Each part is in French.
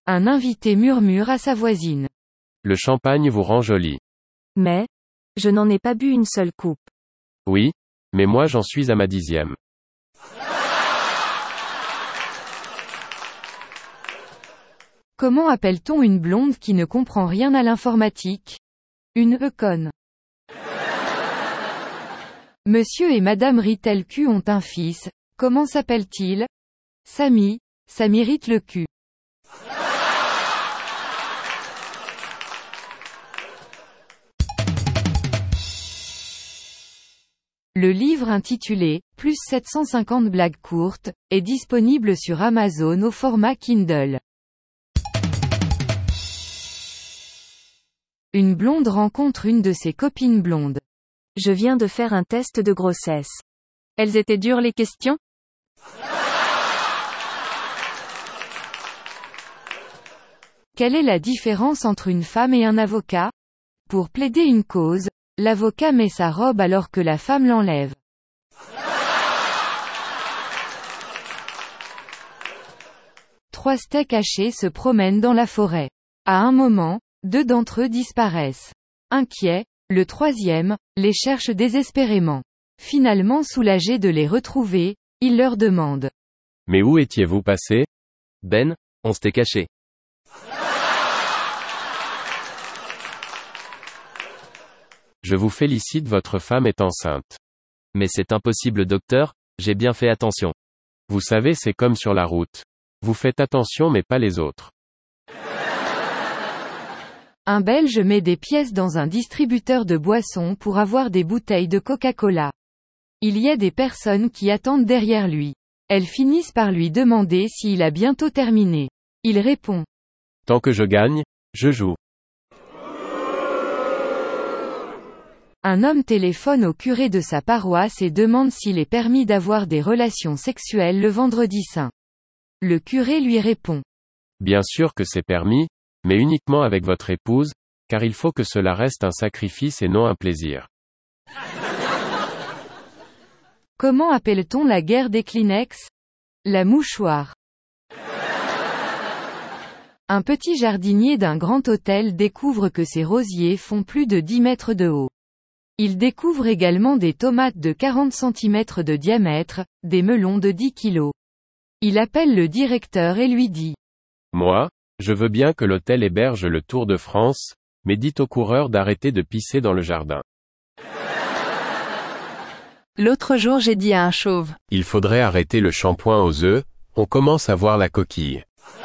Un invité murmure à sa voisine. Le champagne vous rend jolie. Mais, je n'en ai pas bu une seule coupe. Oui, mais moi j'en suis à ma 10e. Comment appelle-t-on une blonde qui ne comprend rien à l'informatique? Une conne. Monsieur et Madame Rittel Q ont un fils, comment s'appelle-t-il? Samy, ça mérite le cul. Le livre intitulé « Plus 750 blagues courtes » est disponible sur Amazon au format Kindle. Une blonde rencontre une de ses copines blondes. Je viens de faire un test de grossesse. Elles étaient dures les questions? Quelle est la différence entre une femme et un avocat? Pour plaider une cause, l'avocat met sa robe alors que la femme l'enlève. Trois steaks hachés se promènent dans la forêt. À un moment, deux d'entre eux disparaissent. Inquiet, le troisième les cherche désespérément. Finalement soulagé de les retrouver, il leur demande. Mais où étiez-vous passé? Ben, on s'était caché. Je vous félicite, votre femme est enceinte. Mais c'est impossible docteur, j'ai bien fait attention. Vous savez, c'est comme sur la route. Vous faites attention mais pas les autres. Un Belge met des pièces dans un distributeur de boissons pour avoir des bouteilles de Coca-Cola. Il y a des personnes qui attendent derrière lui. Elles finissent par lui demander s'il a bientôt terminé. Il répond. Tant que je gagne, je joue. Un homme téléphone au curé de sa paroisse et demande s'il est permis d'avoir des relations sexuelles le vendredi saint. Le curé lui répond. Bien sûr que c'est permis, mais uniquement avec votre épouse, car il faut que cela reste un sacrifice et non un plaisir. Comment appelle-t-on la guerre des Kleenex? La mouchoir. Un petit jardinier d'un grand hôtel découvre que ses rosiers font plus de 10 mètres de haut. Il découvre également des tomates de 40 cm de diamètre, des melons de 10 kg. Il appelle le directeur et lui dit. Moi, je veux bien que l'hôtel héberge le Tour de France, mais dites aux coureurs d'arrêter de pisser dans le jardin. L'autre jour j'ai dit à un chauve. Il faudrait arrêter le shampoing aux œufs, on commence à voir la coquille.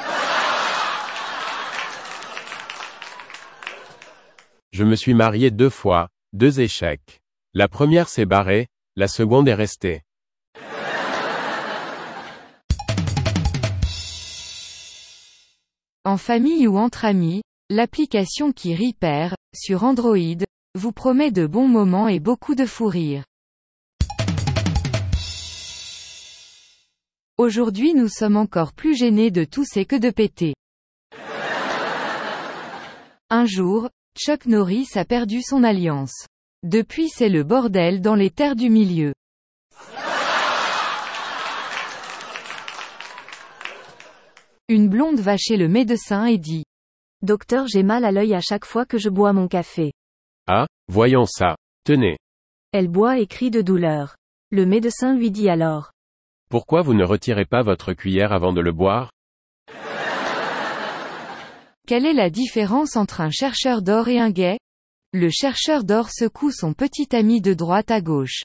Je me suis marié 2 fois, 2 échecs. La première s'est barrée, la seconde est restée. En famille ou entre amis, l'application qui Repair, sur Android, vous promet de bons moments et beaucoup de fou rire. Aujourd'hui nous sommes encore plus gênés de tousser que de péter. Un jour, Chuck Norris a perdu son alliance. Depuis c'est le bordel dans les terres du milieu. Une blonde va chez le médecin et dit. Docteur, j'ai mal à l'œil à chaque fois que je bois mon café. Ah, voyons ça. Tenez. Elle boit et crie de douleur. Le médecin lui dit alors. Pourquoi vous ne retirez pas votre cuillère avant de le boire? Quelle est la différence entre un chercheur d'or et un gay? Le chercheur d'or secoue son petit ami de droite à gauche.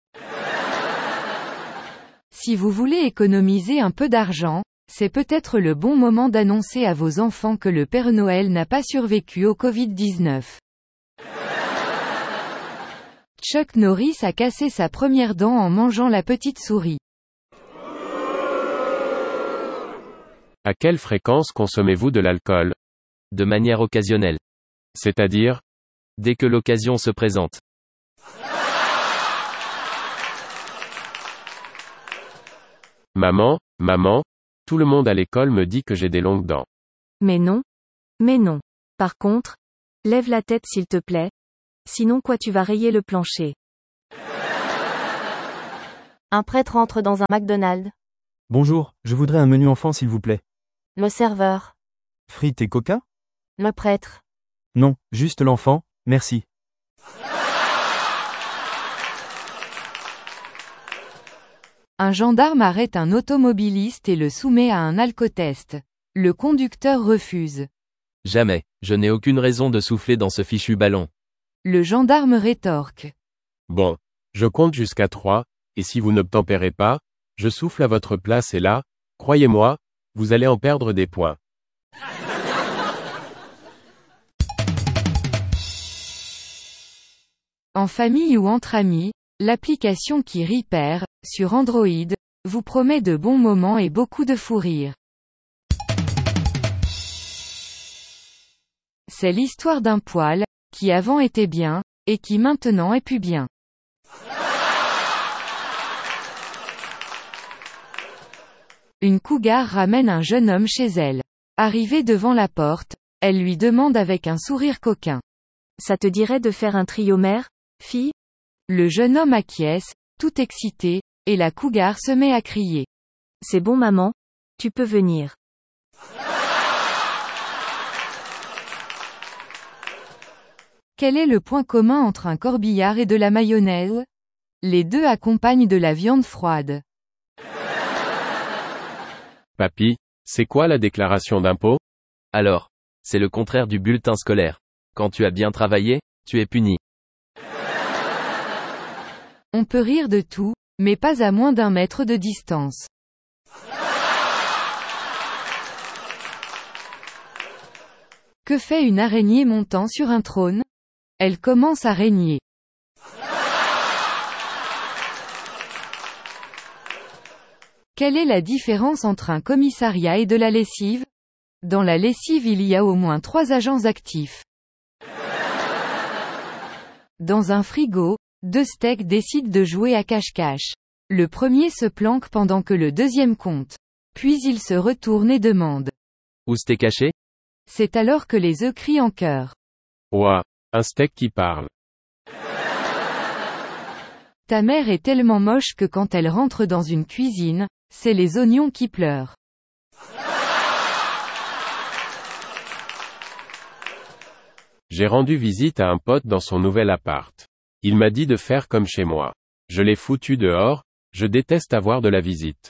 Si vous voulez économiser un peu d'argent, c'est peut-être le bon moment d'annoncer à vos enfants que le Père Noël n'a pas survécu au Covid-19. Chuck Norris a cassé sa première dent en mangeant la petite souris. À quelle fréquence consommez-vous de l'alcool? De manière occasionnelle. C'est-à-dire? Dès que l'occasion se présente. Maman, tout le monde à l'école me dit que j'ai des longues dents. Mais non. Mais non. Par contre, lève la tête s'il te plaît. Sinon quoi tu vas rayer le plancher. Un prêtre entre dans un McDonald's. Bonjour, je voudrais un menu enfant s'il vous plaît. Le serveur. Frites et coca? Le prêtre. Non, juste l'enfant, merci. Un gendarme arrête un automobiliste et le soumet à un alcotest. Le conducteur refuse. Jamais, je n'ai aucune raison de souffler dans ce fichu ballon. Le gendarme rétorque. Bon. Je compte jusqu'à 3, et si vous n'obtempérez pas, je souffle à votre place et là, croyez-moi, vous allez en perdre des points. En famille ou entre amis, l'application qui Repair, sur Android, vous promet de bons moments et beaucoup de fou rire. C'est l'histoire d'un poil, qui avant était bien, et qui maintenant est plus bien. Une cougar ramène un jeune homme chez elle. Arrivée devant la porte, elle lui demande avec un sourire coquin. Ça te dirait de faire un trio mère, fille? Le jeune homme acquiesce, tout excité, et la cougar se met à crier. C'est bon maman, tu peux venir. Quel est le point commun entre un corbillard et de la mayonnaise? Les deux accompagnent de la viande froide. Papy, c'est quoi la déclaration d'impôt? Alors, c'est le contraire du bulletin scolaire. Quand tu as bien travaillé, tu es puni. On peut rire de tout, mais pas à moins d'1 mètre de distance. Que fait une araignée montant sur un trône? Elle commence à régner. Quelle est la différence entre un commissariat et de la lessive? Dans la lessive il y a au moins 3 agents actifs. Dans un frigo, 2 steaks décident de jouer à cache-cache. Le premier se planque pendant que le deuxième compte. Puis il se retourne et demande. Où t'es caché? C'est alors que les œufs crient en chœur. Ouah, un steak qui parle. Ta mère est tellement moche que quand elle rentre dans une cuisine, c'est les oignons qui pleurent. J'ai rendu visite à un pote dans son nouvel appart. Il m'a dit de faire comme chez moi. Je l'ai foutu dehors, je déteste avoir de la visite.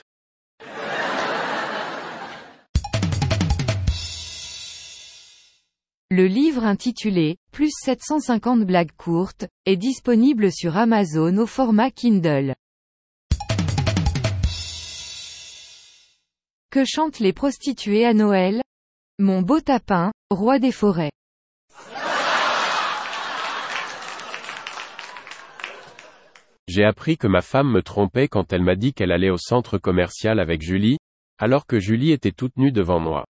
Le livre intitulé « Plus 750 blagues courtes » est disponible sur Amazon au format Kindle. Que chantent les prostituées à Noël? Mon beau tapin, roi des forêts. J'ai appris que ma femme me trompait quand elle m'a dit qu'elle allait au centre commercial avec Julie, alors que Julie était toute nue devant moi.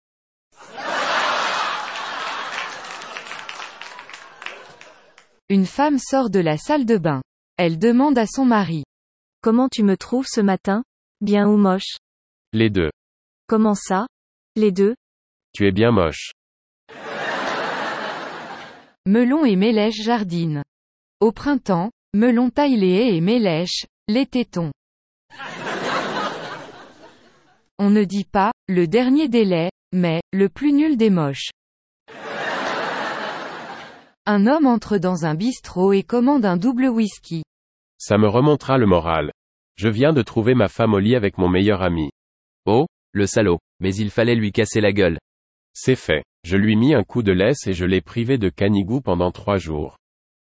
Une femme sort de la salle de bain. Elle demande à son mari. Comment tu me trouves ce matin? Bien ou moche? Les deux. Comment ça? Les deux? Tu es bien moche. Melon et Mélèche jardinent. Au printemps, Melon taille les haies et Mélèche, les tétons. On ne dit pas, le dernier des laids, mais, le plus nul des moches. Un homme entre dans un bistrot et commande un double whisky. Ça me remontera le moral. Je viens de trouver ma femme au lit avec mon meilleur ami. Oh, le salaud, mais il fallait lui casser la gueule. C'est fait. Je lui mis un coup de laisse et je l'ai privé de canigou pendant 3 jours.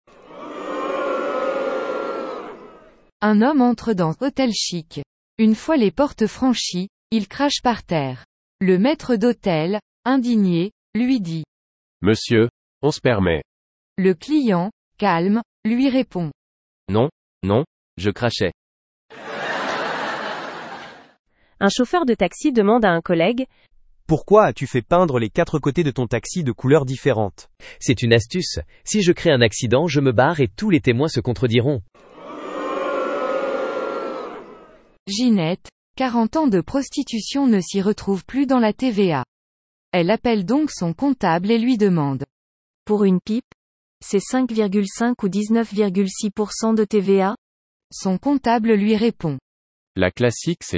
Un homme entre dans hôtel chic. Une fois les portes franchies, il crache par terre. Le maître d'hôtel, indigné, lui dit. Monsieur, on se permet. Le client, calme, lui répond. Non, non, je crachais. Un chauffeur de taxi demande à un collègue. Pourquoi as-tu fait peindre les 4 côtés de ton taxi de couleurs différentes? C'est une astuce. Si je crée un accident, je me barre et tous les témoins se contrediront. Ginette, 40 ans de prostitution ne s'y retrouve plus dans la TVA. Elle appelle donc son comptable et lui demande. Pour une pipe? C'est 5,5 ou 19,6% de TVA? Son comptable lui répond. La classique c'est